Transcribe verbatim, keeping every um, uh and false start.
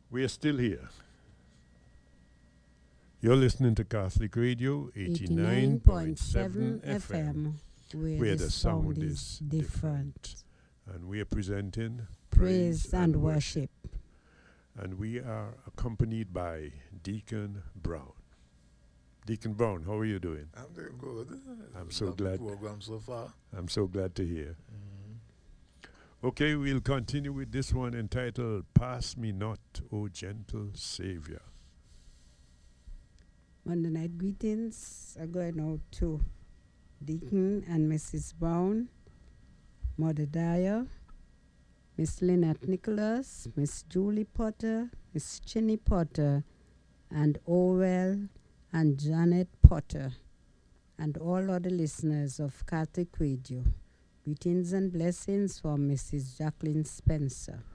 We are still here. You're listening to Catholic Radio eighty-nine point seven F M, where, where the, the sound, sound is is different. different. And we are presenting Praise, Praise and and worship. And we are accompanied by Deacon Brown. Deacon Brown, how are you doing? I'm doing good. I'm so Love glad. the program so far. I'm so glad to hear. Mm-hmm. Okay, we'll continue with this one entitled Pass Me Not, O Gentle Savior. Monday night greetings are going out to Deacon and Missus Brown, Mother Dyer, Miss Lynette Nicholas, Miss Julie Potter, Miss Chinny Potter, and Orwell and Janet Potter, and all other listeners of Catholic Radio. Greetings and blessings from Missus Jacqueline Spencer.